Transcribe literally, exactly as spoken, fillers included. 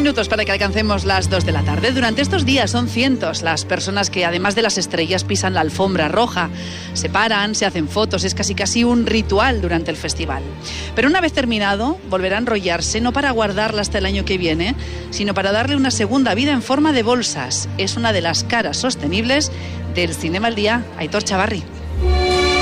minutos para que alcancemos las dos de la tarde. Durante estos días son cientos las personas que, además de las estrellas, pisan la alfombra roja. Se paran, se hacen fotos, es casi casi un ritual durante el festival. Pero una vez terminado, volverá a enrollarse, no para guardarla hasta el año que viene, sino para darle una segunda vida en forma de bolsas. Es una de las caras sostenibles del Cinema al Día. Aitor Chavarri.